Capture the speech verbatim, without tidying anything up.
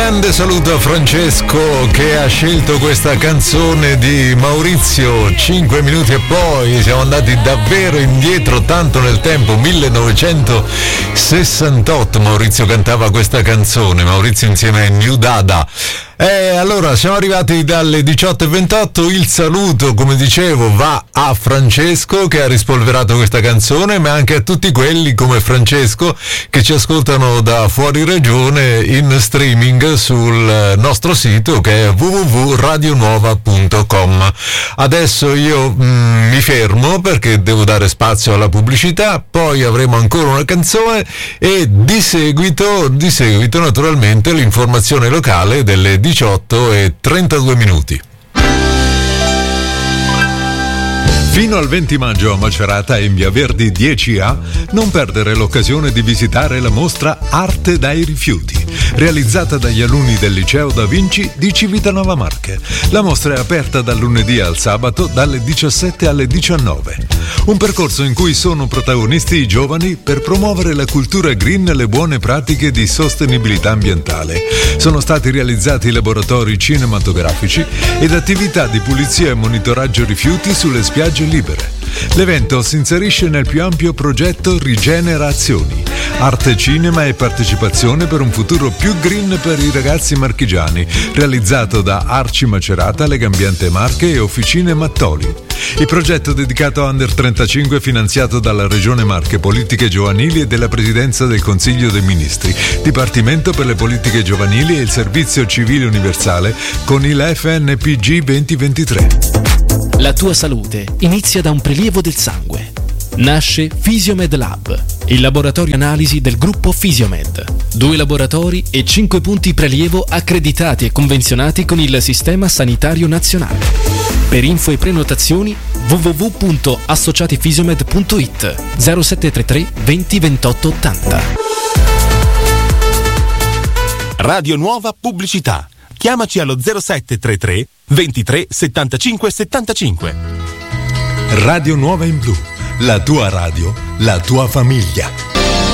grande saluto a Francesco che ha scelto questa canzone di Maurizio. Cinque minuti e poi siamo andati davvero indietro tanto nel tempo, millenovecentosessantotto Maurizio cantava questa canzone, Maurizio insieme a New Dada. E allora siamo arrivati dalle diciotto e ventotto, il saluto come dicevo va a Francesco che ha rispolverato questa canzone, ma anche a tutti quelli come Francesco che ci ascoltano da fuori regione in streaming sul nostro sito che è w w w punto radio nuova punto com. Adesso io mm, mi fermo perché devo dare spazio alla pubblicità, poi avremo ancora una canzone e di seguito, di seguito naturalmente l'informazione locale delle diciotto e trentadue minuti. Fino al venti maggio a Macerata in Via Verdi dieci A non perdere l'occasione di visitare la mostra Arte dai rifiuti, realizzata dagli alunni del Liceo Da Vinci di Civitanova Marche. La mostra è aperta dal lunedì al sabato dalle diciassette alle diciannove. Un percorso in cui sono protagonisti i giovani per promuovere la cultura green e le buone pratiche di sostenibilità ambientale. Sono stati realizzati laboratori cinematografici ed attività di pulizia e monitoraggio rifiuti sulle spiagge libere. L'evento si inserisce nel più ampio progetto Rigenerazioni, arte, cinema e partecipazione per un futuro più green per i ragazzi marchigiani, realizzato da Arci Macerata, Legambiente Marche e Officine Mattoli. Il progetto dedicato a Under trentacinque finanziato dalla Regione Marche, Politiche Giovanili e della Presidenza del Consiglio dei Ministri, Dipartimento per le Politiche Giovanili e il Servizio Civile Universale con il F N P G duemilaventitré. La tua salute inizia da un prelievo del sangue. Nasce Fisiomed Lab, il laboratorio analisi del gruppo Fisiomed. Due laboratori e cinque punti prelievo accreditati e convenzionati con il Sistema Sanitario Nazionale. Per info e prenotazioni w w w punto associatifisiomed punto i t zero sette tre tre venti ventotto ottanta. Radio Nuova Pubblicità. Chiamaci allo zero sette tre tre ventitré settantacinque settantacinque. Radio Nuova in Blu, la tua radio, la tua famiglia.